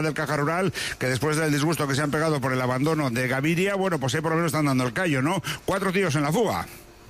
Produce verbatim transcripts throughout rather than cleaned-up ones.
del Caja Rural, que después del disgusto que se han pegado por el abandono de Gaviria, bueno, pues ahí por lo menos están dando el callo, ¿no? Cuatro tíos en la fuga.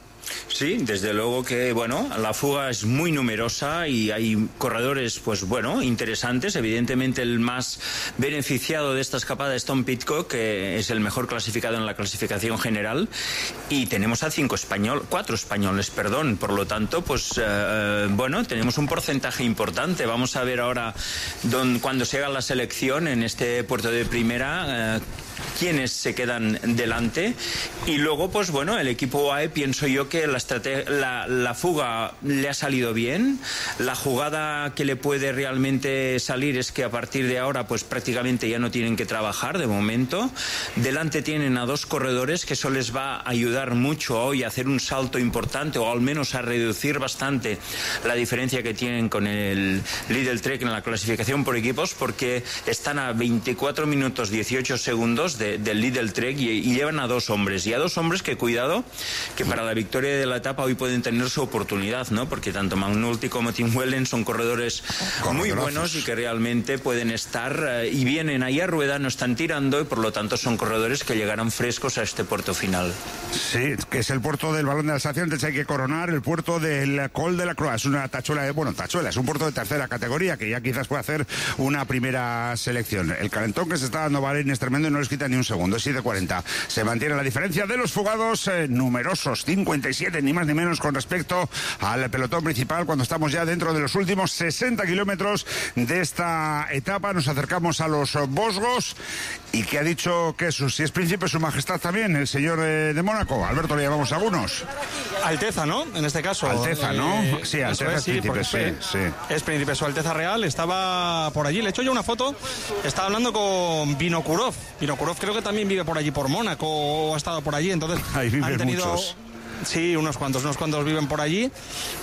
Sí, desde luego que, bueno, la fuga es muy numerosa y hay corredores, pues bueno, interesantes. Evidentemente el más beneficiado de esta escapada es Tom Pidcock, que es el mejor clasificado en la clasificación general, y tenemos a cinco español, cuatro españoles, perdón. Por lo tanto, pues eh, bueno, tenemos un porcentaje importante. Vamos a ver ahora, don, cuando se haga la selección en este puerto de primera, eh, quiénes se quedan delante, y luego pues bueno, el equipo U A E, pienso yo que la, estrate- la, la fuga le ha salido bien. La jugada que le puede realmente salir es que a partir de ahora pues prácticamente ya no tienen que trabajar de momento. Delante tienen a dos corredores que eso les va a ayudar mucho hoy a hacer un salto importante, o al menos a reducir bastante la diferencia que tienen con el Lidl Trek en la clasificación por equipos, porque están a veinticuatro minutos dieciocho segundos de, del Lidl Trek y, y llevan a dos hombres, y a dos hombres que, cuidado, que para la victoria de la etapa hoy pueden tener su oportunidad, ¿no? Porque tanto McNulty como Tim Wellen son corredores muy buenos y que realmente pueden estar eh, y vienen ahí a rueda, no están tirando, y por lo tanto son corredores que llegarán frescos a este puerto final. Sí, que es el puerto del Balón de la Estación. Antes hay que coronar el puerto del Col de la Croix. Es una tachuela, de, bueno, tachuela, es un puerto de tercera categoría que ya quizás puede hacer una primera selección. El calentón que se está dando Bahrein es tremendo y no les quita ni un segundo, es siete cuarenta. Se mantiene la diferencia de los fugados eh, numerosos, cincuenta y siete, ni más ni menos con respecto al pelotón principal, cuando estamos ya dentro de los últimos sesenta kilómetros de esta etapa. Nos acercamos a los Vosgos. ¿Y qué ha dicho que su, si es príncipe, su majestad también, el señor eh, de Mónaco? Alberto, le llamamos a algunos. Alteza, ¿no? En este caso. Alteza, ¿no? Eh, sí, Alteza es, es, sí, príncipe, sí, sí. Es príncipe, su Alteza Real estaba por allí. Le he hecho yo una foto, estaba hablando con Vinokurov. Vinokurov creo que también vive por allí, por Mónaco, o ha estado por allí, entonces ahí viven han tenido... muchos. Sí, unos cuantos, unos cuantos viven por allí,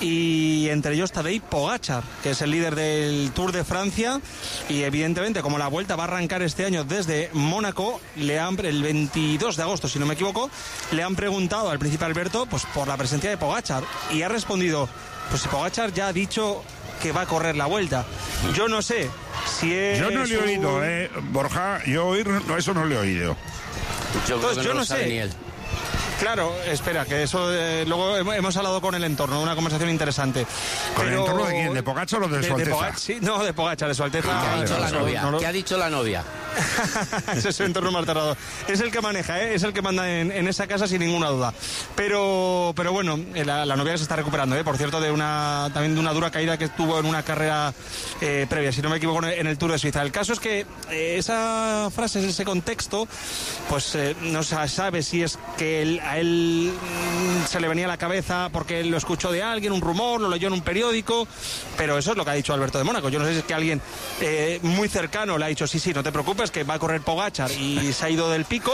y entre ellos Tadej Pogačar, que es el líder del Tour de Francia, y evidentemente como la Vuelta va a arrancar este año desde Mónaco, le han, el veintidós de agosto, si no me equivoco, le han preguntado al príncipe Alberto pues por la presencia de Pogačar, y ha respondido, pues Pogačar ya ha dicho que va a correr la Vuelta. Yo no sé si es... Yo no le he oído, un... eh, Borja, yo oír, no, eso no le he oído. Yo Entonces, creo que yo no, no lo sabe sé. ni él. Claro, espera, que eso eh, luego hemos hablado con el entorno, una conversación interesante. ¿Con Pero... el entorno de quién? ¿De Pogačar o de, de su Alteza? De Pogačar, sí, no, de Pogačar, de su Alteza. ¿Qué ha dicho la novia? No, no, ¿Qué ha dicho la novia? Ese es su entorno más cerrado. Es el que maneja, ¿eh? Es el que manda en, en esa casa sin ninguna duda. Pero, pero bueno, la, la novia se está recuperando, ¿eh? Por cierto, de una también de una dura caída que tuvo en una carrera eh, previa, si no me equivoco, en el Tour de Suiza. El caso es que eh, esa frase, ese contexto, pues eh, no se sabe si es que él, a él se le venía a la cabeza porque él lo escuchó de alguien, un rumor, lo leyó en un periódico, pero eso es lo que ha dicho Alberto de Mónaco. Yo no sé si es que alguien eh, muy cercano le ha dicho, sí, sí, no te preocupes, que va a correr Pogačar, y se ha ido del pico,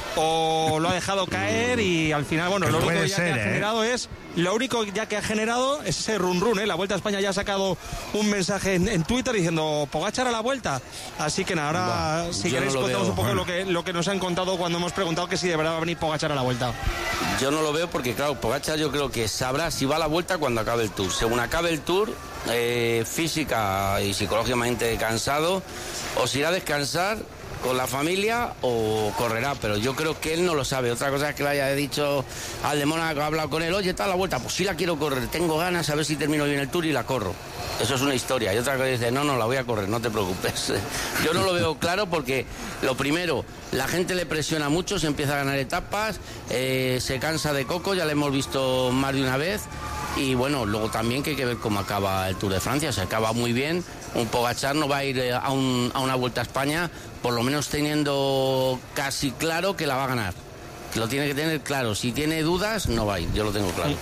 o lo ha dejado caer, y al final, bueno, lo único ya ser, que ha ¿eh? generado es, lo único ya que ha generado es ese run run, ¿eh? La Vuelta a España ya ha sacado un mensaje en, en Twitter diciendo Pogačar a la Vuelta, así que nada, ahora Buah, si yo queréis no lo contamos veo. un poco Bueno. lo que, lo que nos han contado cuando hemos preguntado que si de verdad va a venir Pogačar a la Vuelta. Yo no lo veo porque, claro, Pogačar yo creo que sabrá si va a la Vuelta cuando acabe el Tour. Según acabe el Tour, eh, física y psicológicamente cansado, o se irá a descansar con la familia o correrá, pero yo creo que él no lo sabe. Otra cosa es que le haya dicho al de Mónaco, ha hablado con él, oye, está la Vuelta, pues sí la quiero correr, tengo ganas, a ver si termino bien el Tour y la corro. Eso es una historia. Y otra cosa dice, no, no, la voy a correr, no te preocupes. Yo no lo veo claro porque, lo primero, la gente le presiona mucho, se empieza a ganar etapas, eh, se cansa de coco, ya lo hemos visto más de una vez. Y bueno, luego también que hay que ver cómo acaba el Tour de Francia. Se acaba muy bien. Un Pogačar no va a ir a, un, a una Vuelta a España, por lo menos teniendo casi claro que la va a ganar. Que lo tiene que tener claro. Si tiene dudas, no va a ir. Yo lo tengo claro.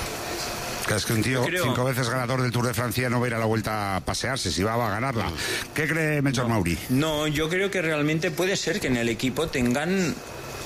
Que es que un tío creo... cinco veces ganador del Tour de Francia no va a ir a la Vuelta a pasearse, si va, va a ganarla. ¿Qué cree Melchor no, Mauri? No, yo creo que realmente puede ser que en el equipo tengan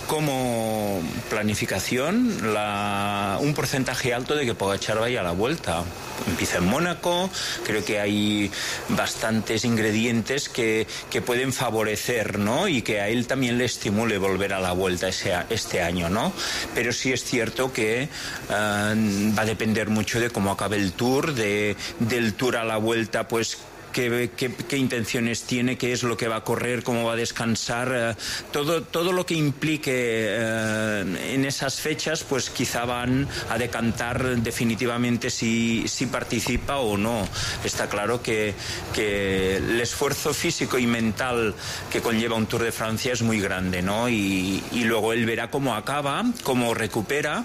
como planificación la, un porcentaje alto de que Pogačar vaya a la Vuelta. Empieza en Mónaco, creo que hay bastantes ingredientes que, que pueden favorecer, ¿no? Y que a él también le estimule volver a la Vuelta ese, este año, ¿no? Pero sí es cierto que uh, va a depender mucho de cómo acabe el Tour, de, del Tour a la Vuelta, pues qué, qué, qué intenciones tiene, qué es lo que va a correr, cómo va a descansar, eh, todo, todo lo que implique eh, en esas fechas, pues quizá van a decantar definitivamente si, si participa o no. Está claro que, que el esfuerzo físico y mental que conlleva un Tour de Francia es muy grande, ¿no? Y, y luego él verá cómo acaba, cómo recupera,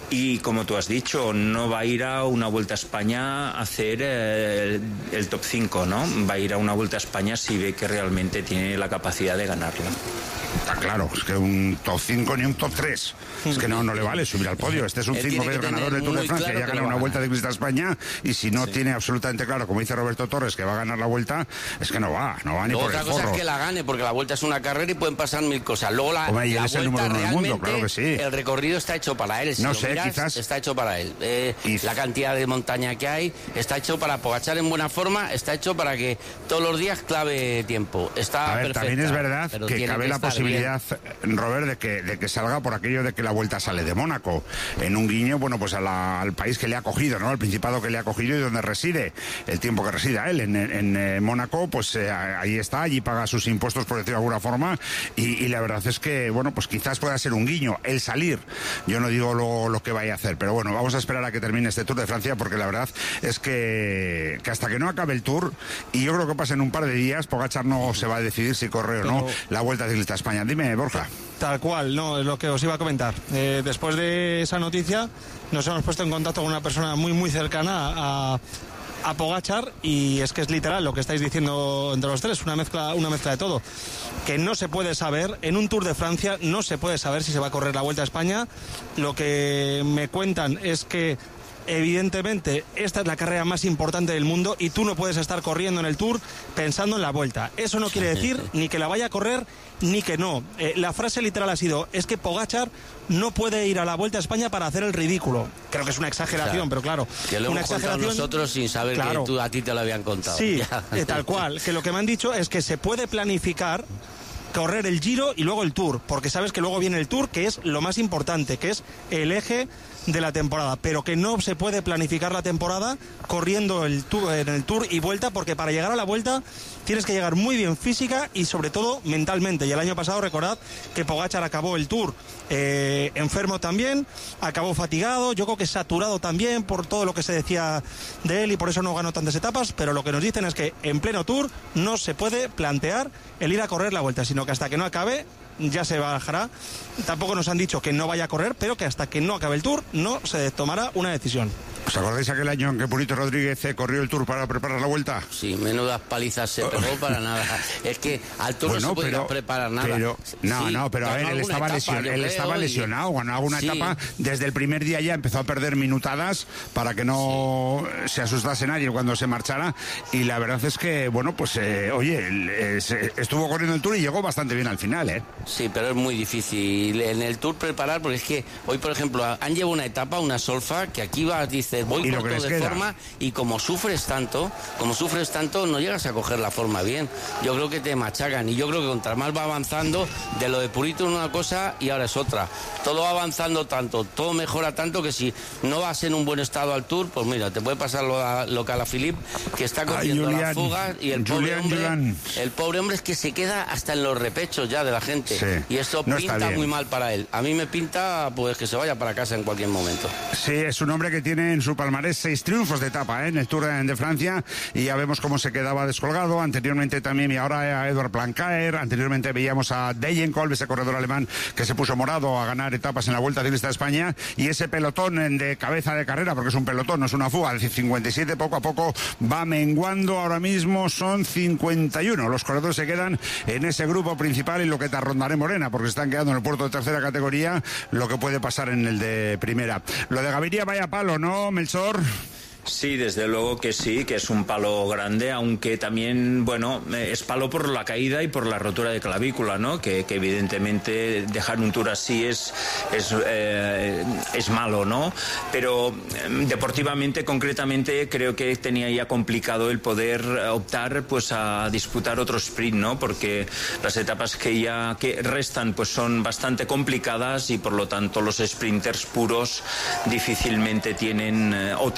y como tú has dicho, no va a ir a una Vuelta a España a hacer eh, el, el top cinco, ¿no? Va a ir a una Vuelta a España si ve que realmente tiene la capacidad de ganarla. Está claro, es que un top cinco ni un top tres. Es que no, no le vale subir al podio. Este es un cinco veces ganador del Tour de Francia, claro, ya gana una Vuelta Ciclista a España, y si no sí. tiene absolutamente claro, como dice Roberto Torres, que va a ganar la Vuelta, es que no va, no va ni Luego por el forro. Otra cosa es que la gane, porque la Vuelta es una carrera y pueden pasar mil cosas. Luego la, Hombre, la él es el número uno del mundo, claro que sí. El recorrido está hecho para él. Si no lo sé, miras, quizás... está hecho para él. Eh, y... La cantidad de montaña que hay está hecho para Pogačar en buena forma, está hecho para que todos los días clave tiempo. Está a ver, perfecta, también es verdad que cabe que la posibilidad, bien. Robert, de que, de que salga por aquello de que la Vuelta sale de Mónaco, en un guiño, bueno, pues a la, al país que le ha acogido, ¿no? Al Principado que le ha acogido y donde reside, el tiempo que reside él, en, en, en eh, Mónaco, pues eh, ahí está, allí paga sus impuestos, por decirlo de alguna forma, y, y la verdad es que, bueno, pues quizás pueda ser un guiño el salir. Yo no digo lo, lo que vaya a hacer, pero bueno, vamos a esperar a que termine este Tour de Francia, porque la verdad es que, que hasta que no acabe el Tour, y yo creo que pasa en un par de días, Pogačar no se va a decidir si corre o no pero... la Vuelta Ciclista a España. Dime, Borja. Tal cual, no, es lo que os iba a comentar. Eh, después de esa noticia, nos hemos puesto en contacto con una persona muy, muy cercana a, a Pogačar, y es que es literal lo que estáis diciendo entre los tres, una mezcla, una mezcla de todo. Que no se puede saber, en un Tour de Francia, no se puede saber si se va a correr la Vuelta a España. Lo que me cuentan es que evidentemente esta es la carrera más importante del mundo y tú no puedes estar corriendo en el Tour pensando en la Vuelta. Eso no quiere decir ni que la vaya a correr ni que no. Eh, la frase literal ha sido, es que Pogačar no puede ir a la Vuelta a España para hacer el ridículo. Creo que es una exageración, o sea, pero claro. Que lo una hemos exageración contado nosotros sin saber claro. que tú, a ti te lo habían contado. Sí, eh, tal cual. Que lo que me han dicho es que se puede planificar correr el Giro y luego el Tour, porque sabes que luego viene el Tour, que es lo más importante, que es el eje de la temporada, pero que no se puede planificar la temporada corriendo el tour, en el Tour y Vuelta, porque para llegar a la Vuelta tienes que llegar muy bien física y sobre todo mentalmente. Y el año pasado recordad que Pogačar acabó el Tour eh, enfermo también, acabó fatigado, yo creo que saturado también por todo lo que se decía de él y por eso no ganó tantas etapas, pero lo que nos dicen es que en pleno Tour no se puede plantear el ir a correr la Vuelta, sino que hasta que no acabe ya se bajará. Tampoco nos han dicho que no vaya a correr, pero que hasta que no acabe el Tour no se tomará una decisión. ¿Os acordáis aquel año en que Purito Rodríguez corrió el Tour para preparar la Vuelta? Sí, menudas palizas se pegó para nada. Es que al Tour bueno, no se puede pero, preparar nada. Pero, no, sí, no, pero a ver, él estaba, etapa, lesion, él estaba lesionado. Ganó alguna sí. etapa. Desde el primer día ya empezó a perder minutadas para que no sí. se asustase nadie cuando se marchara. Y la verdad es que, bueno, pues, eh, oye, eh, estuvo corriendo el Tour y llegó bastante bien al final, ¿eh? Sí, pero es muy difícil en el Tour preparar, porque es que hoy, por ejemplo, han llevado una etapa, una solfa, que aquí va, dices, voy corto de queda? forma, y como sufres tanto, como sufres tanto, no llegas a coger la forma bien. Yo creo que te machacan, y yo creo que contra más va avanzando, de lo de Purito es una cosa y ahora es otra. Todo va avanzando tanto, todo mejora tanto, que si no vas en un buen estado al Tour, pues mira, te puede pasar lo, a, lo que a la Philippe, que está cogiendo Ay, Julián, las fugas, y el pobre Julián, hombre, Julián. el pobre hombre es que se queda hasta en los repechos ya de la gente. Sí. Y esto no pinta muy mal para él. A mí me pinta pues que se vaya para casa en cualquier momento. Sí, es un hombre que tiene en su palmarés seis triunfos de etapa, ¿eh? en el Tour de Francia, y ya vemos cómo se quedaba descolgado. Anteriormente también, y ahora a Edward Plancaer. Anteriormente veíamos a Degenkolb, ese corredor alemán que se puso morado a ganar etapas en la Vuelta Ciclista de España, y ese pelotón de cabeza de carrera, porque es un pelotón, no es una fuga, es decir, cincuenta y siete poco a poco va menguando. Ahora mismo son cincuenta y uno. Los corredores se quedan en ese grupo principal y lo que te rondaré Morena, porque están quedando en el puerto de tercera categoría, lo que puede pasar en el de primera. Lo de Gaviria vaya palo, ¿no, Melchor? Sí, desde luego que sí, que es un palo grande, aunque también, bueno, es palo por la caída y por la rotura de clavícula, ¿no? Que, que evidentemente dejar un Tour así es, es, eh, es malo, ¿no? Pero deportivamente, concretamente, creo que tenía ya complicado el poder optar pues a disputar otro sprint, ¿no? Porque las etapas que ya que restan pues son bastante complicadas y por lo tanto los sprinters puros difícilmente tienen eh, o tendrán más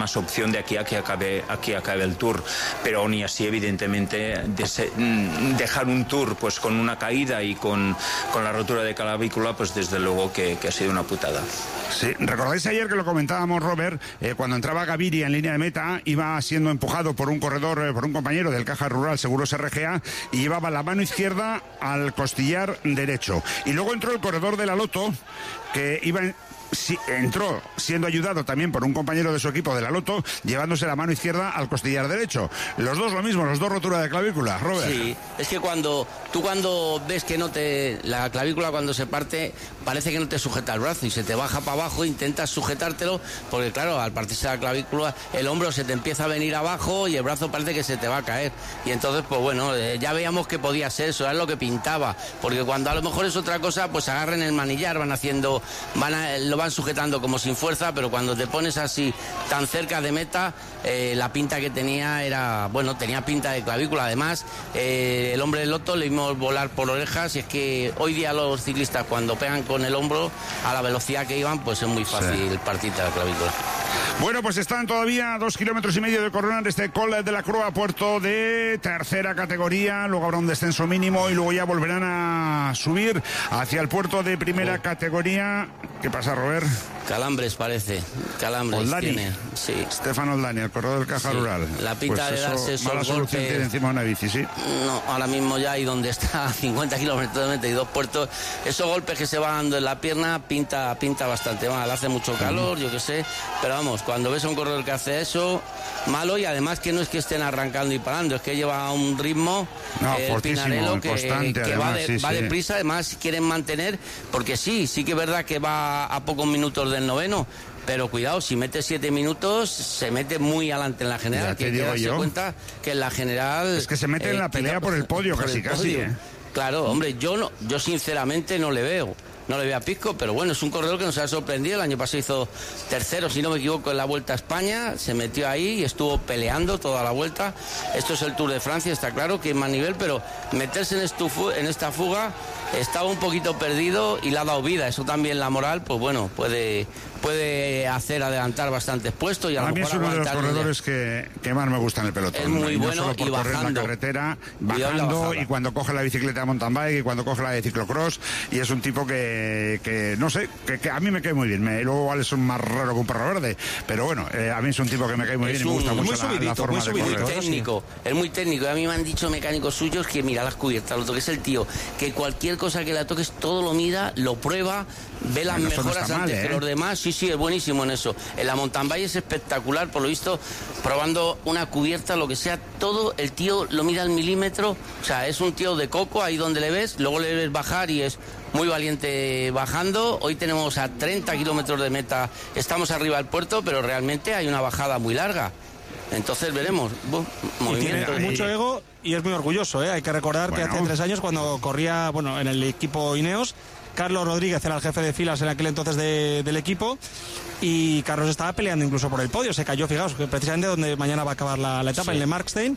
más opción de aquí a que acabe, aquí acabe el Tour. Pero aún y así, evidentemente, de se, dejar un Tour pues con una caída y con, con la rotura de clavícula, pues desde luego que, que ha sido una putada. Sí, recordáis ayer que lo comentábamos, Robert, eh, cuando entraba Gaviria en línea de meta, iba siendo empujado por un corredor, eh, por un compañero del Caja Rural Seguros R G A, y llevaba la mano izquierda al costillar derecho. Y luego entró el corredor de la Loto, que iba en... Sí, entró siendo ayudado también por un compañero de su equipo de la Loto, llevándose la mano izquierda al costillar derecho. Los dos lo mismo, los dos rotura de clavícula, Robert. Sí, es que cuando tú cuando ves que no te... La clavícula cuando se parte parece que no te sujeta el brazo y se te baja para abajo, intentas sujetártelo, porque claro, al partirse la clavícula el hombro se te empieza a venir abajo y el brazo parece que se te va a caer. Y entonces, pues bueno, eh, ya veíamos que podía ser eso, era lo que pintaba, porque cuando a lo mejor es otra cosa, pues agarran el manillar, van haciendo... van a, lo van sujetando como sin fuerza, pero cuando te pones así tan cerca de meta, eh, la pinta que tenía era, bueno, tenía pinta de clavícula. Además, eh, el hombre del Loto le vimos volar por orejas, y es que hoy día los ciclistas cuando pegan con el hombro a la velocidad que iban, pues es muy fácil sí. partirte la clavícula. Bueno, pues están todavía dos kilómetros y medio de coronar este Col de la Croix, puerto de tercera categoría, luego habrá un descenso mínimo y luego ya volverán a subir hacia el puerto de primera oh. categoría. ¿Qué pasa, Robert? Calambres parece, calambres Oldani. tiene, sí. Stefan Oldani, el corredor del Caja sí. Rural. La pinta pues de darse esos mala solución tiene encima de una bici, sí. No, ahora mismo ya, y donde está a cincuenta kilómetros de meta y dos puertos, esos golpes que se van dando en la pierna pinta, pinta bastante mal, hace mucho calor, mm. yo qué sé, pero vamos, cuando ves a un corredor que hace eso, malo, y además que no es que estén arrancando y parando, es que lleva un ritmo, no, el Pinarello, que, constante, que además, va, de, sí, va sí. deprisa, además quieren mantener, porque sí, sí que es verdad que va a pocos minutos del noveno, pero cuidado, si mete siete minutos, se mete muy adelante en la general, que hay que darse cuenta que en la general... Es que se mete eh, en la pelea por el podio, por casi, el casi, podio. ¿eh? Claro, hombre, yo no, yo sinceramente no le veo. No le veo a Pisco, pero bueno, es un corredor que nos ha sorprendido. El año pasado hizo tercero, si no me equivoco, en la Vuelta a España. Se metió ahí y estuvo peleando toda la vuelta. Esto es el Tour de Francia, está claro que hay más nivel, pero meterse en, estu, en esta fuga estaba un poquito perdido y le ha dado vida. Eso también, la moral, pues bueno, puede... puede hacer adelantar bastantes puestos y a, a lo mí mejor es uno de los corredores ya. que, que más me gusta en el pelotón. Es muy no bueno solo por y correr bajando. la carretera, bajando, y cuando coge la bicicleta de mountain bike y cuando coge la de ciclocross, y es un tipo que, que no sé, que, que a mí me cae muy bien. Me, luego igual es un más raro que un perro verde, pero bueno, eh, a mí es un tipo que me cae muy es bien y me gusta un, mucho muy la, subidito, la forma muy subidito, de correr. Es técnico, es muy técnico. A mí me han dicho mecánicos suyos que mira las cubiertas, lo que es el tío, que cualquier cosa que le toques todo lo mira, lo prueba, ve las bueno, mejoras no antes mal, ¿eh? que los demás. Sí, sí, es buenísimo en eso. En la mountain bike es espectacular, por lo visto, probando una cubierta, lo que sea, todo el tío lo mira al milímetro. O sea, es un tío de coco ahí donde le ves, luego le ves bajar y es muy valiente bajando. Hoy tenemos a treinta kilómetros de meta, estamos arriba del puerto, pero realmente hay una bajada muy larga. Entonces veremos. Buf, movimiento. Tiene mucho ego y es muy orgulloso, ¿eh? Hay que recordar bueno. que hace tres años, cuando corría, bueno, en el equipo Ineos, Carlos Rodríguez era el jefe de filas en aquel entonces de, del equipo, y Carlos estaba peleando incluso por el podio. Se cayó, fijaos, que precisamente donde mañana va a acabar la, la etapa, sí. en Le Markstein,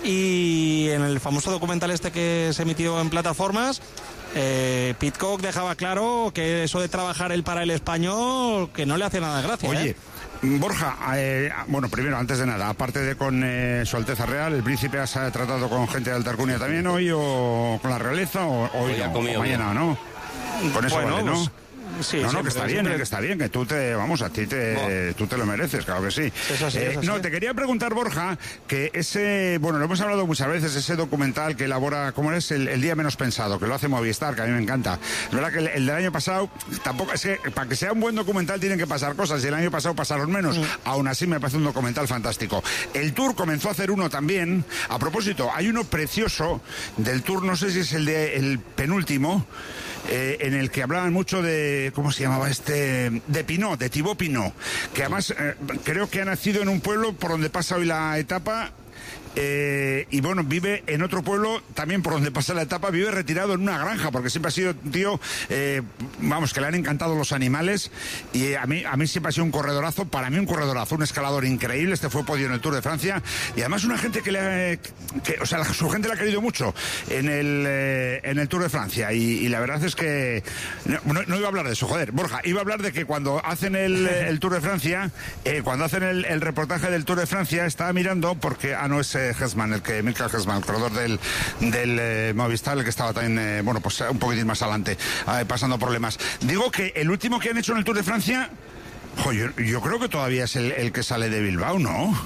y en el famoso documental este que se emitió en plataformas, eh, Pidcock dejaba claro que eso de trabajar el para el español, que no le hace nada de gracia. Oye, ¿eh? Borja, eh, bueno, primero, antes de nada, aparte de con eh, Su Alteza Real, ¿el príncipe has eh, tratado con gente de alta alcurnia también hoy, o con la realeza, o, o, hoy, no, o mañana, ¿no? Con eso bueno, vale, ¿no? Pues... Sí, no, no, siempre, que está bien, siempre... eh, que está bien, que tú te, vamos, a ti te, no. tú te lo mereces, claro que sí. Eso sí, eh, eso no, sí. te quería preguntar, Borja, que ese, bueno, lo hemos hablado muchas veces, ese documental que elabora, ¿cómo es? El, el Día Menos Pensado, que lo hace Movistar, que a mí me encanta. Es verdad que el, el del año pasado, tampoco, es que para que sea un buen documental tienen que pasar cosas, y el año pasado pasaron menos. Mm. Aún así me parece un documental fantástico. El Tour comenzó a hacer uno también. A propósito, hay uno precioso del Tour, no sé si es el de el penúltimo, eh, en el que hablaban mucho de, ¿cómo se llamaba este? De Pinot, de Thibaut Pinot, que además eh, creo que ha nacido en un pueblo por donde pasa hoy la etapa, eh, y bueno, vive en otro pueblo, también por donde pasa la etapa, vive retirado en una granja, porque siempre ha sido un tío, eh, vamos, que le han encantado los animales, y a mí, a mí siempre ha sido un corredorazo, para mí un corredorazo, un escalador increíble. Este fue podio en el Tour de Francia, y además una gente que le ha, que, o sea, la, su gente le ha querido mucho en el, eh, en el Tour de Francia, y, y la verdad es que no, no, no iba a hablar de eso, joder, Borja, iba a hablar de que cuando hacen el, el Tour de Francia, eh, cuando hacen el, el reportaje del Tour de Francia, estaba mirando, porque, ah, no, es eh, Hesman, el que, Michael Hesman, el corredor del, del eh, Movistar, el que estaba también, eh, bueno, pues un poquitín más adelante, eh, pasando problemas. Digo que el último que han hecho en el Tour de Francia, jo, yo, yo creo que todavía es el, el que sale de Bilbao, ¿no?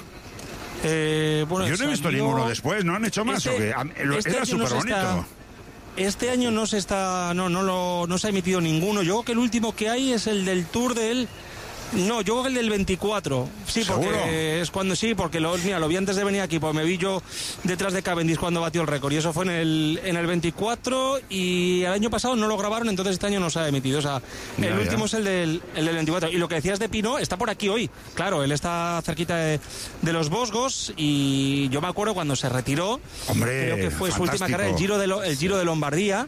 Eh, bueno, yo no he visto salió... ninguno después, ¿no han hecho más? Este, ¿o qué? este Era súper bonito. Está... Este año no se está, no, no lo, no se ha emitido ninguno. Yo creo que el último que hay es el del Tour del... No, yo creo que el del veinticuatro. Sí, porque ¿seguro? Es cuando sí, porque lo, mira, lo vi antes de venir aquí, pues me vi yo detrás de Cavendish cuando batió el récord, y eso fue en el, en el veinticuatro, y el año pasado no lo grabaron, entonces este año no se ha emitido. O sea, ya, el ya. último es el del, el del veinticuatro. Y lo que decías de Pinot, está por aquí hoy. Claro, él está cerquita de, de los Vosgos, y yo me acuerdo cuando se retiró, hombre, creo que fue fantástico. Su última carrera, el Giro de, lo, el Giro de Lombardía,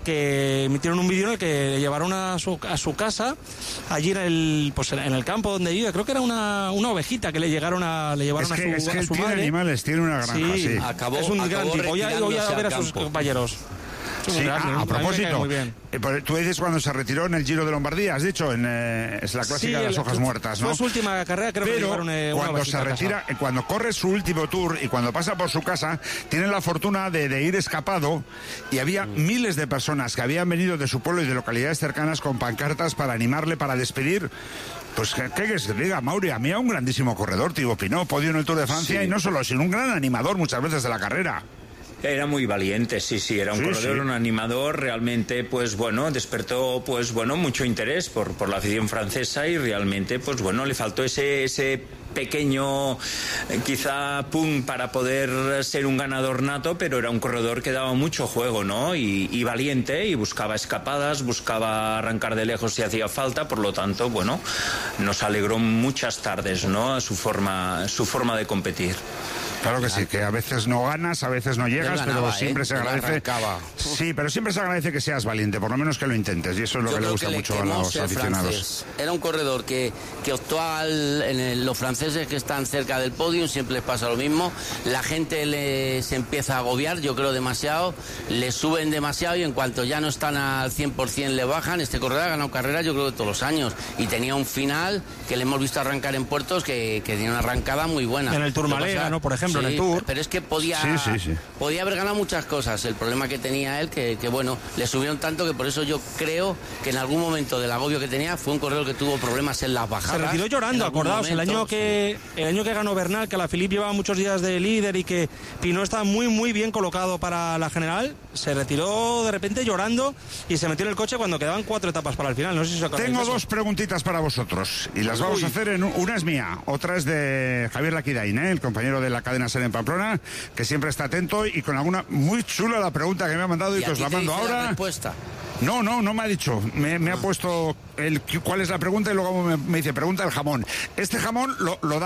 que emitieron un vídeo en el que le llevaron a su, a su casa, allí en el, pues en el campo donde vive. Creo que era una, una ovejita que le llegaron a, le llevaron es que, a su, es que a su tiene madre. Animales, tiene una granja, sí. sí. Acabó, es un acabó gran tipo. Voy a, voy a ver a sus compañeros. Sí, a, a propósito, eh, tú dices cuando se retiró en el Giro de Lombardía, has dicho, en, eh, es la clásica sí, de las hojas muertas, ¿no? Fue su última carrera, creo. Pero que llevaron, eh, cuando se retira, eh, cuando corre su último tour y cuando pasa por su casa, tiene la fortuna de, de ir escapado, y había mm. miles de personas que habían venido de su pueblo y de localidades cercanas con pancartas para animarle, para despedir. Pues, ¿qué quieres que diga, Mauri? A mí era un grandísimo corredor, Thibaut Pinot, podio en el Tour de Francia, sí. Y no solo, sino un gran animador muchas veces de la carrera. Era muy valiente, sí, sí, era un sí, corredor, sí. un animador, realmente, pues bueno, despertó, pues bueno, mucho interés por, por la afición francesa, y realmente, pues bueno, le faltó ese, ese pequeño, eh, quizá, pum, para poder ser un ganador nato, pero era un corredor que daba mucho juego, ¿no? Y, y valiente, y buscaba escapadas, buscaba arrancar de lejos si hacía falta, por lo tanto, bueno, nos alegró muchas tardes, ¿no? Su forma, su forma de competir. Claro que sí, que a veces no ganas, a veces no llegas, ganaba, pero siempre eh, se agradece. Sí, pero siempre se agradece que seas valiente, por lo menos que lo intentes, y eso es lo Yo que le gusta que mucho a los aficionados. Francés. Era un corredor que, que optó al, en el, los franceses que están cerca del podio, siempre les pasa lo mismo. La gente les empieza a agobiar, yo creo demasiado, les suben demasiado, y en cuanto ya no están al cien por ciento le bajan. Este corredor ha ganado carreras, yo creo, de todos los años, y tenía un final que le hemos visto arrancar en puertos que, que tiene una arrancada muy buena. En el Tourmalet, ¿no? Por ejemplo. Sí, en el Tour. Pero es que podía, sí, sí, sí. podía haber ganado muchas cosas. El problema que tenía él, que, que bueno, le subieron tanto que por eso yo creo que en algún momento del agobio que tenía, fue un corredor que tuvo problemas en las bajadas. Se retiró llorando, acordaos, momento, el año que sí. el año que ganó Bernal, que la Philippe llevaba muchos días de líder y que Pinot estaba muy muy bien colocado para la general, se retiró de repente llorando y se metió en el coche cuando quedaban cuatro etapas para el final. No sé si os acordáis. Tengo de eso. dos preguntitas para vosotros y las vamos Uy. a hacer en una es mía, otra es de Javier Laquidain, ¿eh? El compañero de la cadena SER en Pamplona, que siempre está atento y con alguna muy chula la pregunta que me ha mandado y, y que os la mando ahora. La respuesta. No, no, no me ha dicho. Me, me ah. ha puesto el cuál es la pregunta y luego me, me dice, pregunta el jamón. Este jamón lo, lo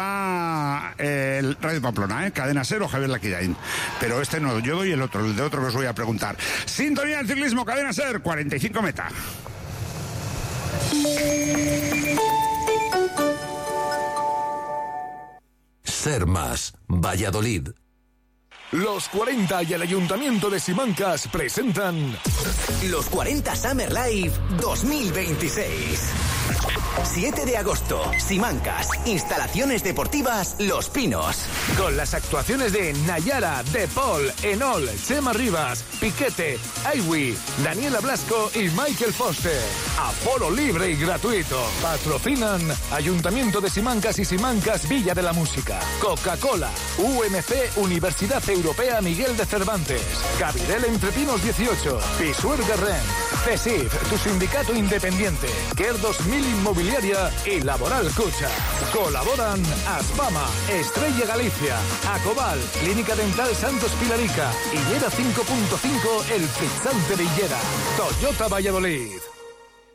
da eh, el Radio Pamplona, ¿eh? Cadena SER o Javier Laquidain. Pero este no, yo doy el otro, el de otro que os voy a preguntar. Sintonía del ciclismo, Cadena SER, cuarenta y cinco meta. Ser Más, Valladolid. Los cuarenta y el Ayuntamiento de Simancas presentan Los cuarenta Summer Live dos mil veintiséis. siete de agosto, Simancas, instalaciones deportivas Los Pinos. Con las actuaciones de Nayara, De Paul, Enol, Chema Rivas, Piquete, Aiwi, Daniela Blasco y Michael Foster. Aforo libre y gratuito. Patrocinan Ayuntamiento de Simancas y Simancas Villa de la Música. Coca-Cola, U M C Universidad Europea Miguel de Cervantes, Cabirel Entre Pinos dieciocho, Pisuerga Rent, CESIF, tu sindicato independiente, Care dos mil Inmobiliaria y Laboral Cucha. Colaboran Aspama, Estrella Galicia, Acobal, Clínica Dental Santos Pilarica, Hillera cinco punto cinco, El Frizzante de Hillera, Toyota Valladolid.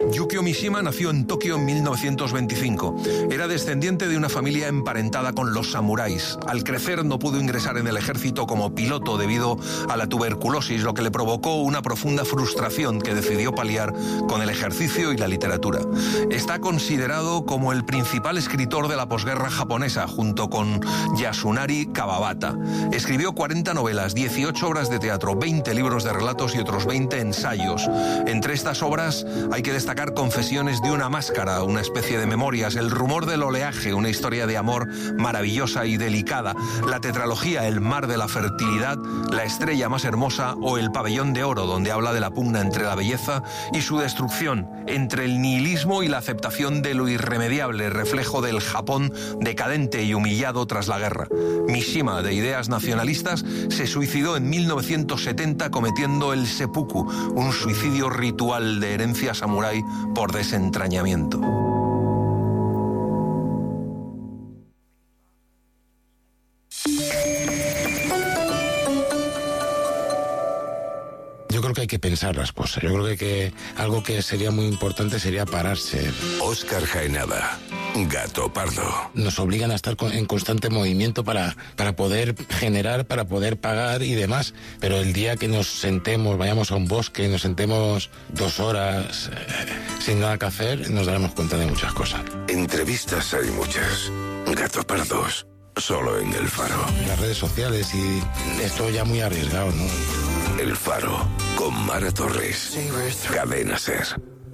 Yukio Mishima nació en Tokio en mil novecientos veinticinco. Era descendiente de una familia emparentada con los samuráis. Al crecer no pudo ingresar en el ejército como piloto debido a la tuberculosis, lo que le provocó una profunda frustración que decidió paliar con el ejercicio y la literatura. Está considerado como el principal escritor de la posguerra japonesa, junto con Yasunari Kawabata. Escribió cuarenta novelas, dieciocho obras de teatro, veinte libros de relatos y otros veinte ensayos. Entre estas obras hay que destacar Confesiones de una máscara, una especie de memorias, El rumor del oleaje, una historia de amor maravillosa y delicada, la tetralogía El mar de la fertilidad, La estrella más hermosa o El pabellón de oro, donde habla de la pugna entre la belleza y su destrucción, entre el nihilismo y la aceptación de lo irremediable, reflejo del Japón decadente y humillado tras la guerra. Mishima, de ideas nacionalistas, se suicidó en mil novecientos setenta cometiendo el seppuku, un suicidio ritual de herencia samurái por desentrañamiento. Yo creo que hay que pensar las cosas. Yo creo que, que algo que sería muy importante sería pararse. Óscar Jaenada, Gato Pardo. Nos obligan a estar en constante movimiento para, para poder generar, para poder pagar y demás. Pero el día que nos sentemos, vayamos a un bosque, nos sentemos dos horas eh, sin nada que hacer, nos daremos cuenta de muchas cosas. Entrevistas hay muchas. Gato Pardos, solo en El Faro. Las redes sociales y esto ya muy arriesgado, ¿no? El Faro, con Mara Torres. Cadena Ser.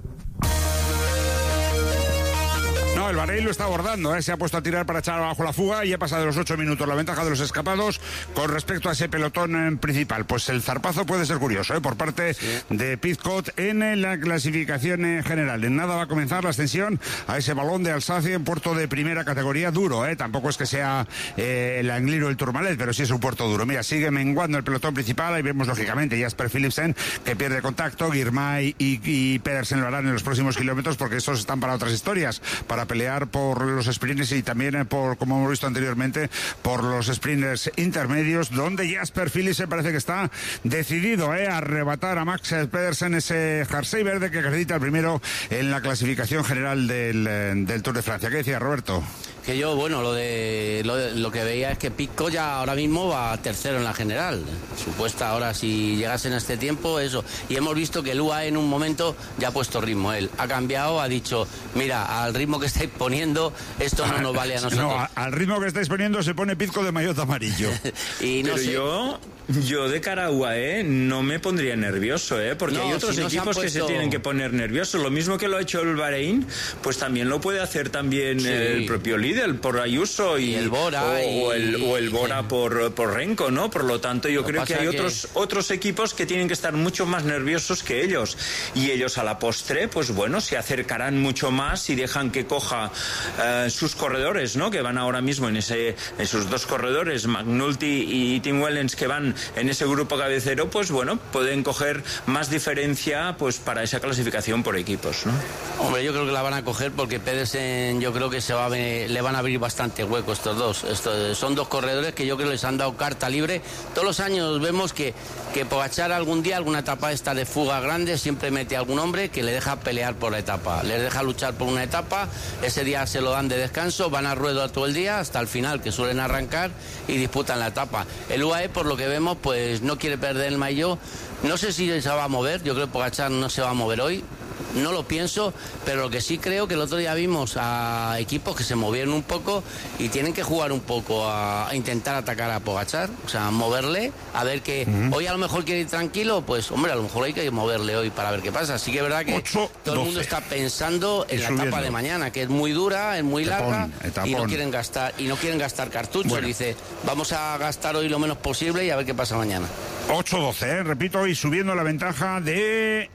No, el Bahrein lo está abordando, ¿eh? Se ha puesto a tirar para echar abajo la fuga y ha pasado los ocho minutos la ventaja de los escapados con respecto a ese pelotón eh, principal. Pues el zarpazo puede ser curioso, ¿eh? Por parte sí. de Pidcock en la clasificación eh, general. En nada va a comenzar la ascensión a ese balón de Alsacia en puerto de primera categoría duro, ¿eh? Tampoco es que sea eh, el Angliru o el Tourmalet, pero sí es un puerto duro. Mira, sigue menguando el pelotón principal. Ahí vemos lógicamente Jasper Philipsen que pierde contacto. Girmay y, y Pedersen lo harán en los próximos kilómetros porque estos están para otras historias, para pelear por los sprints y también por, como hemos visto anteriormente, por los sprints intermedios, donde Jasper Philipsen parece que está decidido eh, a arrebatar a Max Pedersen ese jersey verde que acredita el primero en la clasificación general del, del Tour de Francia. ¿Qué decía Roberto? Que yo, bueno, lo de lo, de, lo que veía es que Pidcock ya ahora mismo va tercero en la general. Supuesta ahora, si llegasen a este tiempo, eso. Y hemos visto que el U A E en un momento ya ha puesto ritmo. Él ha cambiado, ha dicho, mira, al ritmo que estáis poniendo, esto no nos vale a nosotros. No, al ritmo que estáis poniendo se pone Pidcock de maillot amarillo. y no Pero sé. yo... Yo de cara a U A E no me pondría nervioso, ¿eh? Porque no, hay otros si no equipos se puesto... que se tienen que poner nerviosos. Lo mismo que lo ha hecho el Bahrein, pues también lo puede hacer también sí. el propio líder por Ayuso y, y el Bora o, y... o, el, o el Bora sí. por, por Renko, ¿no? Por lo tanto, yo lo creo que hay que... otros otros equipos que tienen que estar mucho más nerviosos que ellos. Y ellos a la postre, pues bueno, se acercarán mucho más y dejan que coja uh, sus corredores, ¿no? Que van ahora mismo en ese en sus dos corredores, McNulty y Tim Wellens, que van en ese grupo cabecero, pues bueno, pueden coger más diferencia pues para esa clasificación por equipos, ¿no? Hombre, yo creo que la van a coger porque Pedersen, yo creo que se va a ver, le van a abrir bastante hueco estos dos. Estos, son dos corredores que yo creo que les han dado carta libre. Todos los años vemos que, que Pogačar algún día, alguna etapa esta de fuga grande, siempre mete a algún hombre que le deja pelear por la etapa. Les deja luchar por una etapa, ese día se lo dan de descanso, van a ruedo todo el día hasta el final, que suelen arrancar y disputan la etapa. El U A E, por lo que vemos, pues no quiere perder el maillot. No sé si se va a mover, yo creo que Pogačar no se va a mover hoy. No lo pienso, pero lo que sí creo que el otro día vimos a equipos que se movieron un poco y tienen que jugar un poco a, a intentar atacar a Pogačar, o sea, moverle, a ver que uh-huh. hoy a lo mejor quiere ir tranquilo, pues hombre, a lo mejor hay que moverle hoy para ver qué pasa. Así que es verdad que ocho, todo doce. El mundo está pensando en y la subiendo. Etapa de mañana, que es muy dura, es muy etapón, larga etapón. y no quieren gastar y no quieren gastar cartuchos. Bueno. Dice, vamos a gastar hoy lo menos posible y a ver qué pasa mañana. ocho doce, ¿eh? Repito, y subiendo la ventaja de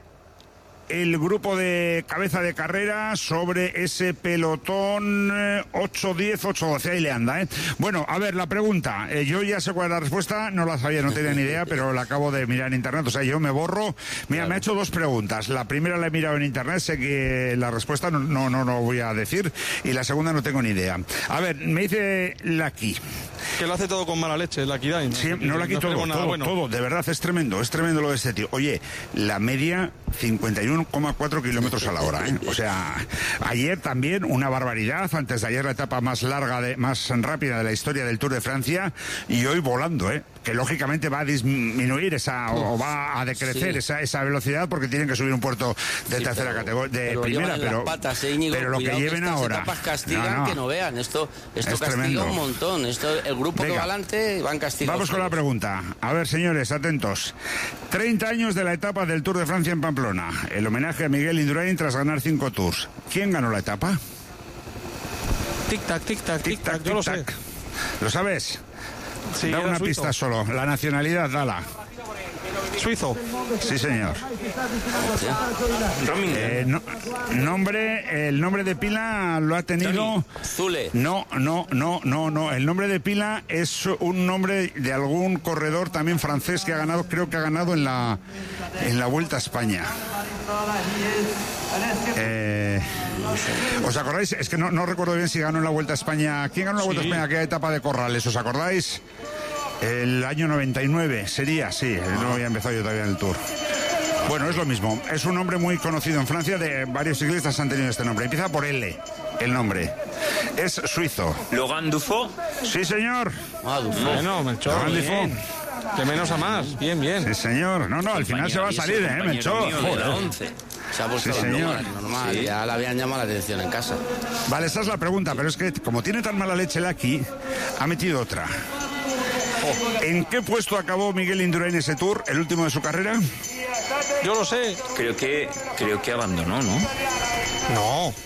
el grupo de cabeza de carrera sobre ese pelotón eh, ocho diez, ocho doce, ahí le anda, ¿eh? Bueno, a ver, la pregunta, eh, yo ya sé cuál es la respuesta, no la sabía, no tenía ni idea, pero la acabo de mirar en internet, o sea, yo me borro. Mira, claro. Me ha hecho dos preguntas, la primera la he mirado en internet, sé que la respuesta no, no, no, no voy a decir, y la segunda no tengo ni idea. A ver, me dice Lucky, Que lo hace todo con mala leche, la Kidain. Sí, no la quito todo, todo, bueno. todo, de verdad es tremendo, es tremendo lo de este tío. Oye, la media cincuenta y uno coma cuatro kilómetros a la hora, ¿eh? O sea, ayer también una barbaridad, antes de ayer la etapa más larga, de, más rápida de la historia del Tour de Francia, y hoy volando, ¿eh? Que lógicamente va a disminuir esa, o, o va a decrecer sí. esa, esa velocidad porque tienen que subir un puerto de sí, tercera categoría, de pero primera, pero, patas, eh, Íñigo, pero lo que lleven que ahora. Etapas castigan, no, no. que no vean, esto, esto castiga tremendo. un montón, esto, el grupo Venga. que va adelante van castigados. Vamos con la pregunta. A ver, señores, atentos. treinta años de la etapa del Tour de Francia en Pamplona. El homenaje a Miguel Indurain tras ganar cinco Tours. ¿Quién ganó la etapa? Tic-tac, tic-tac, tic-tac, yo lo sé. ¿Lo sabes? Sí, da una suizo. pista solo. La nacionalidad, dala. Suizo. Sí, señor. Eh, no, nombre, el nombre de pila lo ha tenido. Zule. No, no, no, no, no. El nombre de pila es un nombre de algún corredor también francés que ha ganado, creo que ha ganado en la en la Vuelta a España. Eh, ¿Os acordáis? Es que no, no recuerdo bien si ganó en la Vuelta a España. ¿Quién ganó la Vuelta sí. a España? ¿Qué etapa de Corrales? ¿Os acordáis? El año noventa y nueve sería, sí, no había empezado yo todavía en el Tour. Bueno, es lo mismo, es un nombre muy conocido en Francia, de varios ciclistas han tenido este nombre. Empieza por L, el nombre. Es suizo. Laurent Dufaux. Sí, señor. Ah, Dufaux. Bueno, Melchor, bien. De menos a más, bien, bien. Sí, señor. No, no, al final se va a salir, ¿eh, Melchor? Se ha puesto sí, señor. normal, sí. Ya la habían llamado la atención en casa. Vale, esa es la pregunta, pero es que como tiene tan mala leche el aquí, ha metido otra. ¿En qué puesto acabó Miguel Indurain ese Tour, el último de su carrera? Yo lo sé. Creo que creo que abandonó, ¿no? No.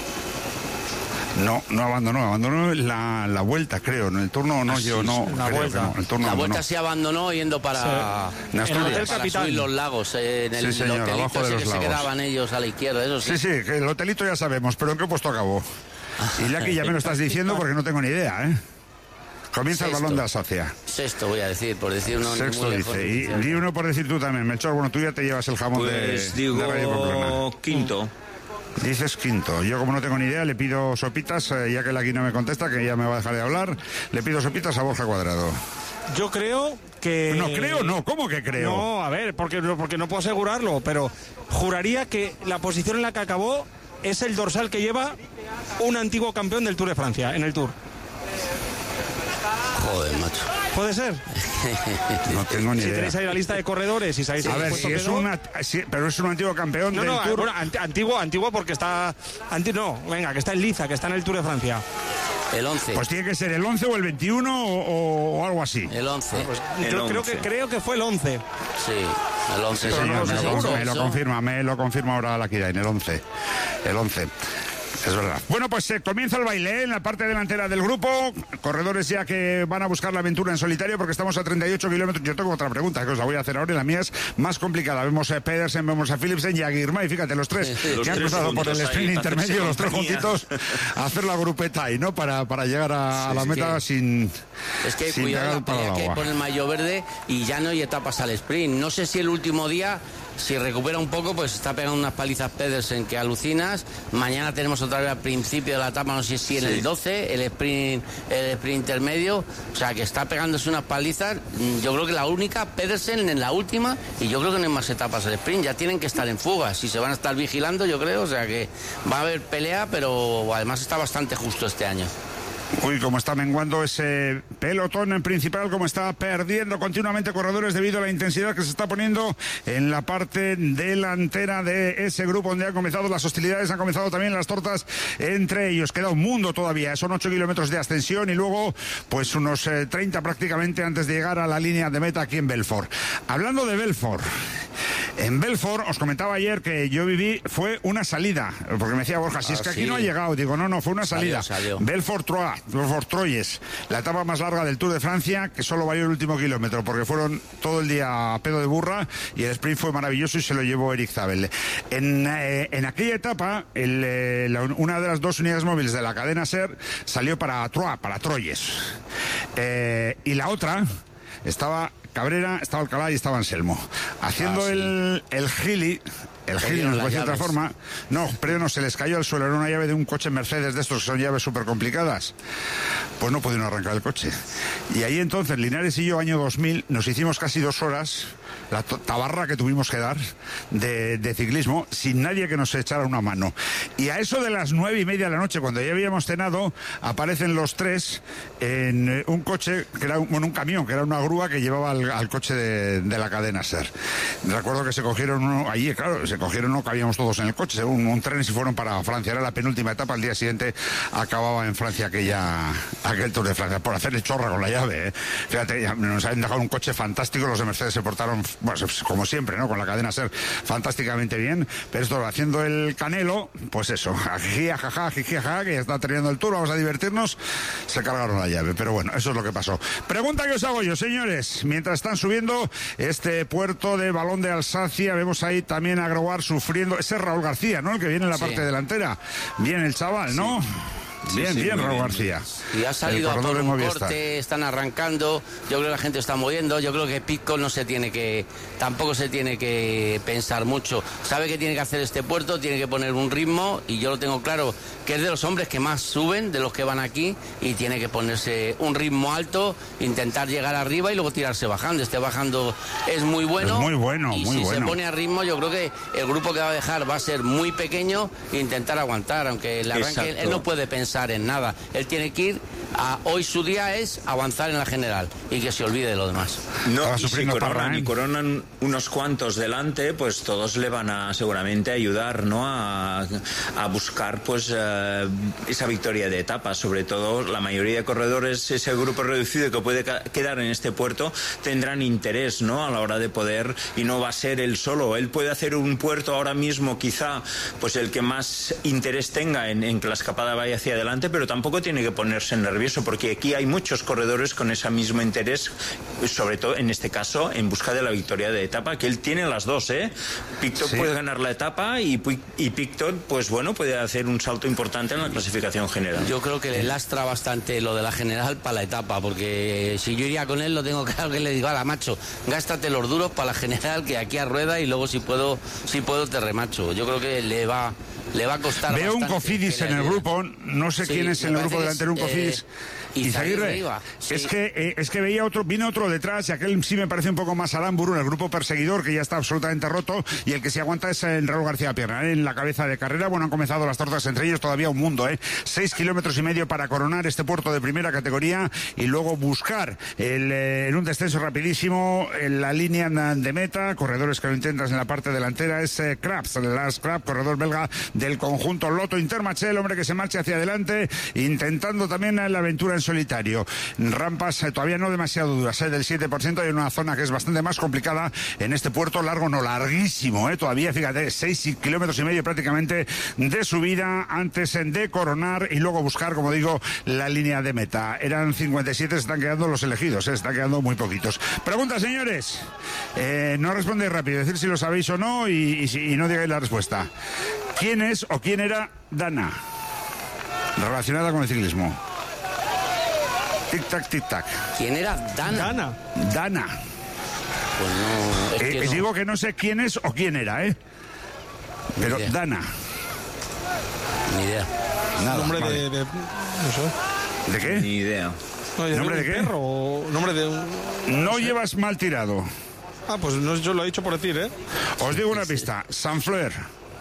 No, no abandonó, abandonó la, la vuelta, creo. En el turno no, yo no. La vuelta. No, el turno la abandonó. vuelta sí abandonó yendo para, sí. en el hotel para subir los lagos, eh, en el, sí, señor, el hotelito ese de los que lagos. se quedaban ellos a la izquierda, eso sí. Sí, sí, que el hotelito ya sabemos, pero ¿en qué puesto acabó? Y Lucky ya me lo estás diciendo porque no tengo ni idea, ¿eh? Comienza Sexto. El balón de Alsacia. Sexto voy a decir, por decir uno. Sexto dice. Y di uno por decir tú también, Melchor. Bueno, tú ya te llevas el jamón pues de, digo de Radio Pamplona. Quinto. Dices quinto. Yo como no tengo ni idea, le pido sopitas, eh, ya que Lucky no me contesta, que ya me va a dejar de hablar, le pido sopitas a Borja Cuadrado. Yo creo que... No creo, no. ¿Cómo que creo? No, a ver, porque, porque no puedo asegurarlo, pero juraría que la posición en la que acabó es el dorsal que lleva un antiguo campeón del Tour de Francia, en el Tour. Joder, macho. ¿Puede ser? No tengo ni si idea. tenéis ahí la lista de corredores y sabéis... A ver, si es una, si, pero es un antiguo campeón no, del no, Tour. Bueno, antiguo, antiguo porque está... Anti, no, venga, que está en Liza, que está en el Tour de Francia. El once. Pues tiene que ser el once o el veintiuno o, o algo así. El once. Ah, pues, el yo once. Creo, que, creo que fue el once. Sí, el once. Sí, señor, no me, lo, me lo confirma, me lo confirma ahora la Kidain, el once. El once. Es verdad. Bueno, pues eh, comienza el baile, ¿eh? En la parte delantera del grupo. Corredores ya que van a buscar la aventura en solitario porque estamos a treinta y ocho kilómetros. Yo tengo otra pregunta que os la voy a hacer ahora y la mía es más complicada. Vemos a Pedersen, vemos a Philipsen y a Girmay. Fíjate, los tres sí, los que han cruzado por el sprint intermedio, los tres juntitos, a hacer la grupeta ahí, ¿no? Para, para llegar a, sí, a la meta que, sin. Es que sin cuidado la pelea que hay por el maillot verde y ya no hay etapas al sprint. No sé si el último día. Si recupera un poco, pues está pegando unas palizas Pedersen que alucinas. Mañana tenemos otra vez al principio de la etapa, no sé si en sí. el doce, el sprint, el sprint intermedio. O sea, que está pegándose unas palizas. Yo creo que la única, Pedersen en la última, y yo creo que no hay más etapas del sprint. Ya tienen que estar en fugas y se van a estar vigilando, yo creo. O sea, que va a haber pelea, pero además está bastante justo este año. Uy, cómo está menguando ese pelotón en principal, cómo está perdiendo continuamente corredores debido a la intensidad que se está poniendo en la parte delantera de ese grupo donde han comenzado las hostilidades, han comenzado también las tortas entre ellos. Queda un mundo todavía, son ocho kilómetros de ascensión y luego pues unos eh, treinta prácticamente antes de llegar a la línea de meta aquí en Belfort. Hablando de Belfort, en Belfort, os comentaba ayer que yo viví, fue una salida, porque me decía Borja, si ah, es que sí. aquí no ha llegado, digo, no, no, fue una salida. Salió, salió. Belfort-Troyes. Belfort Troyes, la etapa más larga del Tour de Francia, que solo valió el último kilómetro, porque fueron todo el día a pedo de burra y el sprint fue maravilloso y se lo llevó Eric Zabel. En, eh, en aquella etapa, el, eh, la, una de las dos unidades móviles de la cadena SER salió para Troyes, para Troyes. Eh, y la otra estaba Cabrera, estaba Alcalá y estaba Anselmo. Haciendo Ah, sí. el, el gili... El gili, no se puede decir de otra forma. No, pero no, se les cayó al suelo. Era una llave de un coche Mercedes de estos que son llaves súper complicadas. Pues no pudieron arrancar el coche. Y ahí entonces, Linares y yo, año dos mil, nos hicimos casi dos horas, la tabarra que tuvimos que dar de, de ciclismo, sin nadie que nos echara una mano. Y a eso de las nueve y media de la noche, cuando ya habíamos cenado, aparecen los tres en un coche, que era un, bueno, un camión, que era una grúa que llevaba al, al coche de, de la cadena SER. Recuerdo que se cogieron uno, allí, claro, se cogieron, no cabíamos todos en el coche, un, un tren y se fueron para Francia. Era la penúltima etapa, al día siguiente acababa en Francia aquella, aquel Tour de Francia, por hacer el chorra con la llave. ¿eh? Fíjate, ya nos habían dejado un coche fantástico, los de Mercedes se portaron, bueno, como siempre, ¿no? Con la cadena SER fantásticamente bien, pero esto haciendo el Canelo, pues eso, jiji, jaja, jiji, jaja, que ya está terminando el Tour, vamos a divertirnos, se cargaron la llave, pero bueno, eso es lo que pasó. Pregunta que os hago yo, señores, mientras están subiendo este puerto de Balón de Alsacia, vemos ahí también a Grobar sufriendo, ese es Raúl García, ¿no? El que viene en la Sí. parte delantera. Bien el chaval, ¿no? Sí, bien, sí, bien, muy Raúl bien. García. Y ha salido El a corredor por de un Movistar. corte, están arrancando, yo creo que la gente está moviendo, yo creo que Pitcock no se tiene que, tampoco se tiene que pensar mucho, sabe que tiene que hacer este puerto, tiene que poner un ritmo y yo lo tengo claro, que es de los hombres que más suben, de los que van aquí, y tiene que ponerse un ritmo alto, intentar llegar arriba y luego tirarse bajando, este bajando es muy bueno, Es muy bueno, y muy si bueno. se pone a ritmo yo creo que el grupo que va a dejar va a ser muy pequeño e intentar aguantar, aunque el arranque él, Exacto. él no puede pensar en nada. Él tiene que ir a, hoy su día es avanzar en la general y que se olvide de lo demás. No, Estaba y si sufriendo coronan, Parra, ¿eh? y coronan unos cuantos delante, pues todos le van a seguramente ayudar, ¿no? A, a buscar pues eh, esa victoria de etapa. Sobre todo la mayoría de corredores, ese grupo reducido que puede ca- quedar en este puerto, tendrán interés, ¿no? A la hora de poder, y no va a ser él solo. Él puede hacer un puerto ahora mismo, quizá, pues el que más interés tenga en, en que la escapada vaya hacia adelante, pero tampoco tiene que ponerse nervioso, porque aquí hay muchos corredores con ese mismo interés, sobre todo en este caso en busca de la victoria de etapa, que él tiene las dos, ¿eh? Pitcock Sí. puede ganar la etapa y, Pi- y Pitcock, pues bueno, puede hacer un salto importante en la clasificación general. Yo creo que le lastra bastante lo de la general para la etapa, porque si yo iría con él lo tengo claro que le digo, ala macho, gástate los duros para la general, que aquí a rueda y luego si puedo, si puedo te remacho. Yo creo que le va, le va a costar Veo un bastante Cofidis que le en el ayude. grupo, no sé Sí, quién es me en el parece grupo que delantero, un es, Cofidis. eh, Izaguirre iba, sí. Es que eh, es que veía otro, vino otro detrás y aquel sí me parece un poco más Aramburu, el grupo perseguidor que ya está absolutamente roto, y el que se aguanta es el Raúl García Pierna, ¿eh? En la cabeza de carrera. Bueno, han comenzado las tortas entre ellos, todavía un mundo, ¿eh? Seis kilómetros y medio para coronar este puerto de primera categoría y luego buscar el, eh, en un descenso rapidísimo en la línea de meta. Corredores que lo intentan en la parte delantera es eh, Krabs, Lars Krabs, corredor belga del conjunto Lotto Intermarché, el hombre que se marcha hacia adelante, intentando también la aventura en solitario. Rampas eh, todavía no demasiado duras, eh, del siete por ciento. Hay una zona que es bastante más complicada en este puerto, largo no, larguísimo, eh, todavía, fíjate, seis kilómetros y medio prácticamente de subida antes de coronar y luego buscar, como digo, la línea de meta. Eran cincuenta y siete, se están quedando los elegidos, eh, están quedando muy poquitos. Pregunta, señores. Eh, no respondéis rápido, decir si lo sabéis o no y, y, si- y no digáis la respuesta. ¿Quién es o quién era Dana? Relacionada con el ciclismo. Tic-tac, tic-tac. ¿Quién era? Dana. Dana. Dana. Pues no, es Eh, que eh, no. Digo que no sé quién es o quién era, ¿eh? Pero Ni idea. Dana. Ni idea. Nada. Nombre vale. de, de- no sé. ¿De qué? Ni idea. No, ¿de ¿Nombre un de qué? perro o nombre de un... No llevas mal tirado. Ah, pues no, yo lo he dicho por decir, ¿eh? Os digo una pista. Saint-Fleur.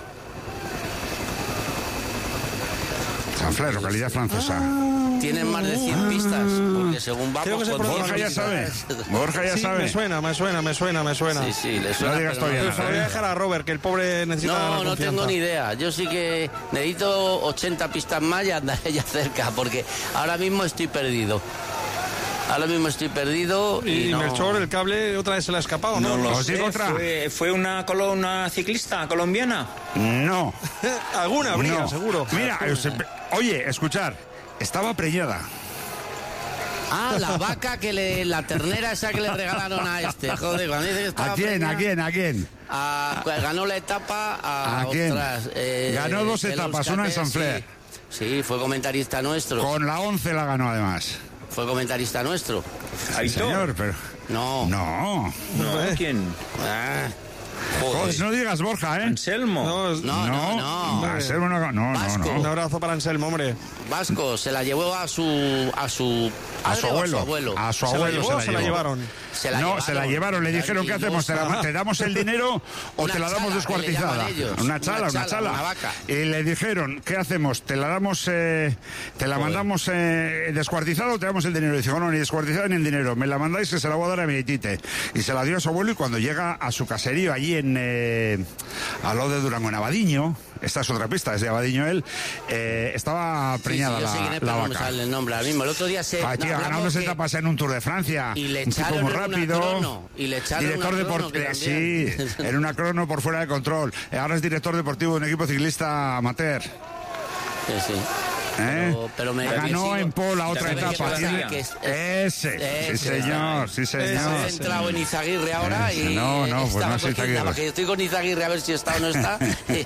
Saint-Fleur, localidad francesa. Tienen más de cien pistas, porque según vamos... Creo que se con pronuncia Borja ya sabe. Borja ya Sí, sabe. me suena, me suena, me suena, me suena. Sí, sí, le suena. No digas pero todavía Pero nada, se lo voy a ¿eh? dejar a Robert, que el pobre necesita la No, no confianza. tengo ni idea. Yo sí que necesito ochenta pistas más y andaré ya cerca, porque ahora mismo estoy perdido. Ahora mismo estoy perdido y, Y no... Melchor, el cable, otra vez se le ha escapado, ¿no? No lo ¿Os sé. digo otra? ¿Fue, fue una, colo- una ciclista colombiana? No. Alguna habría, no. seguro. Mira, eh, se- oye, escuchar. Estaba preñada. Ah, la vaca que le... La ternera esa que le regalaron a este. Joder, cuando dice que estaba ¿A quién? preñada, ¿A quién? ¿A quién? a- pues ganó la etapa a... ¿A quién? ostras, eh, Ganó dos el etapas, Euskaltel, una en Saint-Fleur. Sí, sí, fue comentarista nuestro. Con la once la ganó además. fue comentarista nuestro. Sí, señor, pero... No. No. No, ¿quién? Ah. Joder, no digas Borja, ¿eh? Anselmo. No, No, no, no. Anselmo no, no, Vasco. no, Un no. abrazo para Anselmo, hombre. Vasco se la llevó a su a su A su padre o abuelo. a su abuelo. A su ¿Se la abuelo llevó se o la, se la llevó. llevaron? Se la no, llevaron. se la llevaron. Le dijeron, ¿qué hacemos? ¿Te, la- ¿Te damos el dinero o Una te la damos chala, descuartizada? que le llaman ellos. Una chala, Una una chala, chala. una vaca. Y le dijeron, ¿qué hacemos? ¿Te la damos, eh, te la Joder. mandamos eh, descuartizada o te damos el dinero? Y dice, no, ni descuartizada ni el dinero. Me la mandáis que se la voy a dar a mi tite. Y se la dio a su abuelo y cuando llega a su caserío allí en, eh, al lado de Durango, en Abadiño, esta es otra pista, es de Abadiño él, eh, estaba Sí, preñada sí, yo sé quién la, es, pero la no me vaca. sale el nombre ahora mismo. El otro día se... Ah, no, tío, hablamos ganándose que- etapas en un Tour de Francia. Y le un tipo echaron muy en una rápido. crono, y le echaron director una crono deportivo. que Sí, también. en una crono por fuera de control. Ahora es director deportivo de un equipo ciclista amateur. Sí, sí. ¿Eh? Pero, pero me Ganó sigo- en Pol la otra Pero me etapa. quiero Tiene- decir que es- Ese, ese, sí señor, sí señor. He entrado en Izaguirre ahora Ese, y no, no, pues estaba no es cogiendo- Izaguirre. que estoy con Izaguirre a ver si está o no está.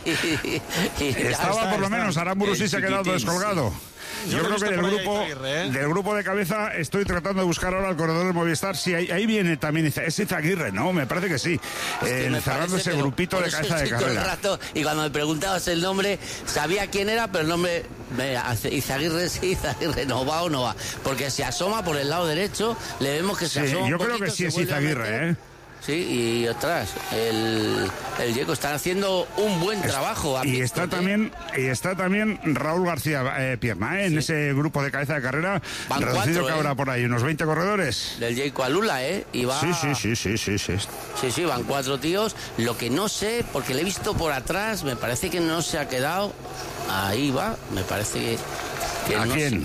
Y ya Estaba está, por lo está. menos, Aramburu sí El se ha quedado chiquitín, descolgado. Yo, Yo creo he que visto del por ahí a grupo, Izaguirre, ¿eh? del grupo de cabeza estoy tratando de buscar ahora al corredor del Movistar. Sí, ahí, ahí viene también. Iza- ¿Es Izaguirre? No, me parece que sí. Es que Eh, me cerrando parece, ese pero grupito por de eso cabeza de estoy todo el carrera. rato, y cuando me preguntabas el nombre, sabía quién era, pero el nombre, me hace Izaguirre sí, Izaguirre no va o no va. Porque se asoma por el lado derecho, le vemos que se Sí, asoma. yo un creo que poquito, sí se es vuelve a Izaguirre, meter. ¿eh? Sí, y ostras, el, el Yeco están haciendo un buen trabajo. Y está Apícote. también y está también Raúl García eh, Pierna, ¿eh? En ese grupo de cabeza de carrera. Van Reducido cuatro, que ¿eh? habrá por ahí, unos veinte corredores. Del Yeco a Lula, ¿eh? Y va... Sí, sí, sí, sí, sí, sí. Sí, sí, van cuatro tíos. Lo que no sé, porque le he visto por atrás, me parece que no se ha quedado. Ahí va, me parece que, que ¿A no quién? sé.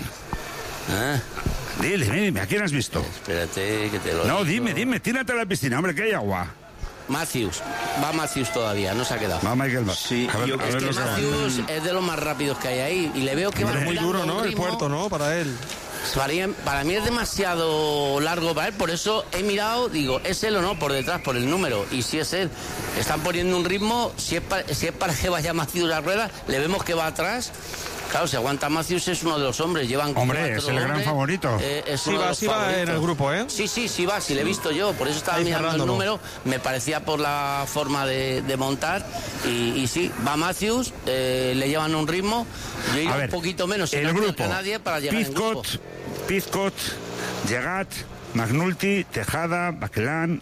Ah, Dile, dime, ¿a quién has visto? espérate, que te lo No, digo. dime, dime, tírate a la piscina, hombre, que hay agua. Matthews, va Matthews todavía, no se ha quedado. Va Michael Mas. Sí, a ver, yo a creo ver Que lo que va. Matthews es de los más rápidos que hay ahí y le veo que va Muy tirando duro, un ¿no? El ritmo. puerto, ¿no? Para él. Para mí, para mí es demasiado largo para él, por eso he mirado, digo, ¿es él o no? Por detrás, por el número. Y si es él, están poniendo un ritmo, si es para, si es para que vaya Matthews a la rueda, le vemos que va atrás. Claro, si aguanta Matthews es uno de los hombres, llevan Hombre, cuatro es el gran hombres, favorito. eh, es Sí uno de va, los sí va favoritos. en el grupo, ¿eh? Sí, sí, sí va, sí le he visto yo, por eso estaba Ahí mirando cerrándolo. el número, me parecía por la forma de, de montar, y, y sí, va Matthews, eh, le llevan un ritmo, yo iba A ver, un poquito menos, sin el hacer grupo. a nadie para llegar en grupo. Pizcot, Pizcot, Llegat, Magnulti, Tejada, Baquelán.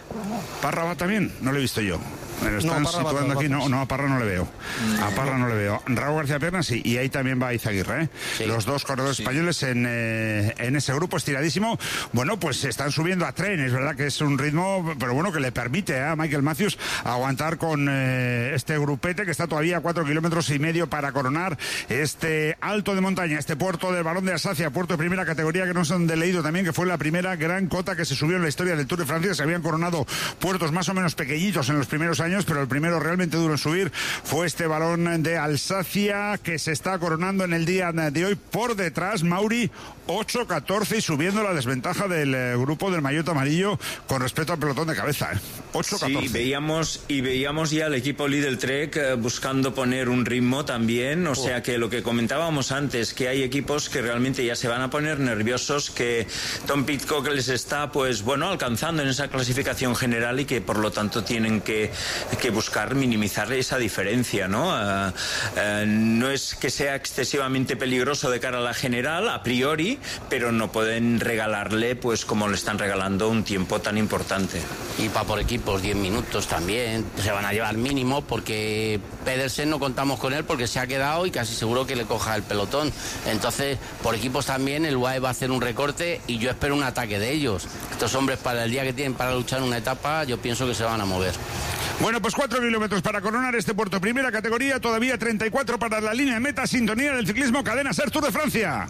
Parra va también, no lo he visto yo. Me lo están No, Parra va situando todos, aquí, va no, no, a Parra no le veo. A Parra no le veo. Raúl García Pierna sí, y ahí también va Izaguirre, ¿eh? Sí. Los dos corredores españoles en, eh, en ese grupo estiradísimo. Bueno, pues se están subiendo a tren, es verdad que es un ritmo, pero bueno, que le permite ¿eh? a Michael Matthews aguantar con eh, este grupete que está todavía a cuatro kilómetros y medio para coronar este alto de montaña, este puerto del Balón de Alsacia, puerto de primera categoría que nos han leído también, que fue la primera gran cota que se subió en la historia del Tour de Francia. Se habían coronado puertos más o menos pequeñitos en los primeros años, pero el primero realmente duro en subir fue este Balón de Alsacia que se está coronando en el día de hoy. Por detrás, Mauri, ocho catorce y subiendo la desventaja del eh, grupo del maillot amarillo con respecto al pelotón de cabeza. ¿eh? ocho catorce. Sí, veíamos, y veíamos ya al equipo Lidl Trek eh, buscando poner un ritmo también, o sea que lo que comentábamos antes, que hay equipos que realmente ya se van a poner nerviosos, que Tom Pidcock les está, pues bueno, alcanzando en esa clasificación general y que por lo tanto tienen que, que buscar minimizar esa diferencia, ¿no? Uh, uh, no es que sea excesivamente peligroso de cara a la general, a priori, pero no pueden regalarle, pues como le están regalando, un tiempo tan importante. Y para por equipos diez minutos también se van a llevar mínimo, porque Pedersen no contamos con él porque se ha quedado y casi seguro que le coja el pelotón. Entonces, por equipos también el U A E va a hacer un recorte y yo espero un ataque de ellos. Estos hombres, para el día que tienen para luchar una etapa, yo pienso que se van a mover. Bueno, pues cuatro kilómetros para coronar este puerto. Primera categoría, todavía treinta y cuatro para la línea de meta. Sintonía del ciclismo, Cadena Ser Tour de Francia.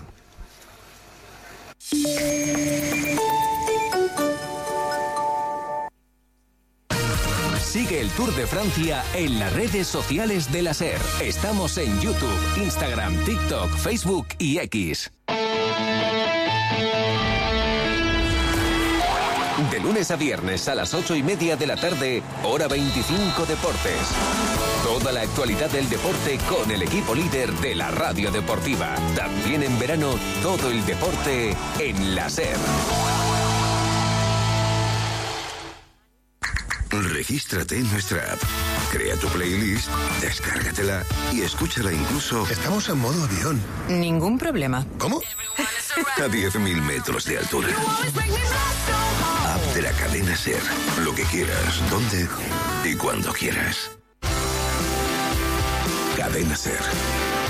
Sigue el Tour de Francia en las redes sociales de la SER. Estamos en YouTube, Instagram, TikTok, Facebook y X. De lunes a viernes a las ocho y media de la tarde, hora veinticinco Deportes. Toda la actualidad del deporte con el equipo líder de la radio deportiva. También en verano, todo el deporte en la SER. Regístrate en nuestra app. Crea tu playlist, descárgatela y escúchala incluso... Estamos en modo avión. Ningún problema. ¿Cómo? A diez mil metros de altura. App de la cadena SER. Lo que quieras, donde y cuando quieras. Cadena SER.